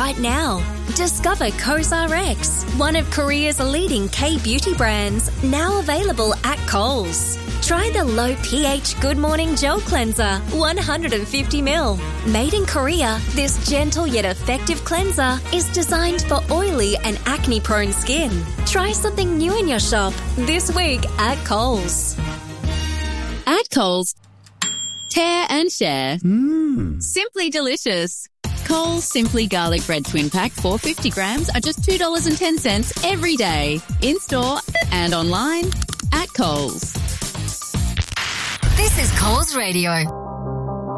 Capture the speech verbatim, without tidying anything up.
right now. Discover COSRX, one of Korea's leading K-beauty brands, now available at Coles. Try the low pH Good Morning Gel Cleanser, one hundred fifty milliliters. Made in Korea, this gentle yet effective cleanser is designed for oily and acne-prone skin. Try something new in your shop this week at Coles. At Coles, tear and share. Mmm. Simply delicious. Coles Simply Garlic Bread Twin Pack four hundred fifty grams are just two dollars and ten cents every day. In-store and online at Coles. This is Coles Radio.